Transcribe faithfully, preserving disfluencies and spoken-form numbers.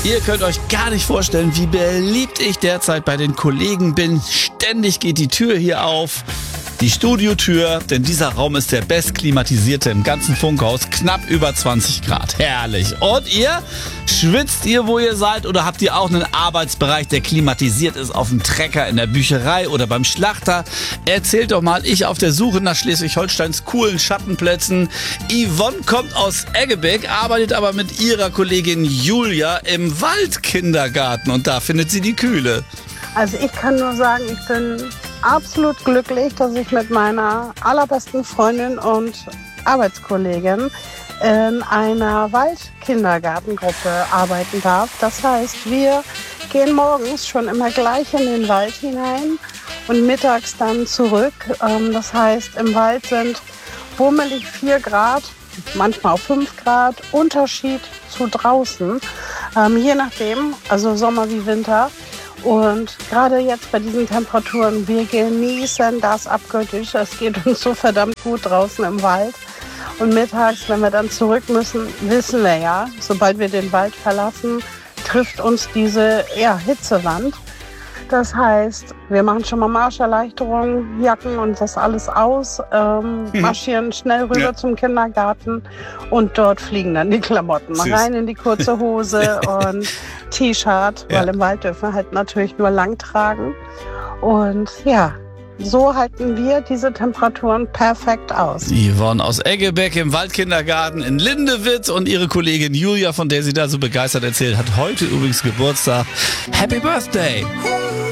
Ihr könnt euch gar nicht vorstellen, wie beliebt ich derzeit bei den Kollegen bin. Ständig geht die Tür hier auf. Die Studiotür, denn dieser Raum ist der bestklimatisierte im ganzen Funkhaus. Knapp über zwanzig Grad. Herrlich. Und ihr? Schwitzt ihr, wo ihr seid? Oder habt ihr auch einen Arbeitsbereich, der klimatisiert ist auf dem Trecker, in der Bücherei oder beim Schlachter? Erzählt doch mal, ich auf der Suche nach Schleswig-Holsteins coolen Schattenplätzen. Yvonne kommt aus Eggebeck, arbeitet aber mit ihrer Kollegin Julia im Waldkindergarten. Und da findet sie die Kühle. Also ich kann nur sagen, ich bin absolut glücklich, dass ich mit meiner allerbesten Freundin und Arbeitskollegin in einer Waldkindergartengruppe arbeiten darf. Das heißt, wir gehen morgens schon immer gleich in den Wald hinein und mittags dann zurück. Das heißt, im Wald sind bummelig vier Grad, manchmal auch fünf Grad, Unterschied zu draußen, je nachdem, also Sommer wie Winter. Und gerade jetzt bei diesen Temperaturen, wir genießen das abgöttisch. Es geht uns so verdammt gut draußen im Wald. Und mittags, wenn wir dann zurück müssen, wissen wir ja, sobald wir den Wald verlassen, trifft uns diese ja, Hitzewand. Das heißt, wir machen schon mal Marscherleichterungen, Jacken und das alles aus, ähm, mhm. marschieren schnell rüber ja. zum Kindergarten und dort fliegen dann die Klamotten. Süß. Rein in die kurze Hose und T-Shirt, ja. weil im Wald dürfen wir halt natürlich nur lang tragen. Und ja, so halten wir diese Temperaturen perfekt aus. Yvonne aus Eggebeck im Waldkindergarten in Lindewitt und ihre Kollegin Julia, von der sie da so begeistert erzählt, hat heute übrigens Geburtstag. Happy Birthday!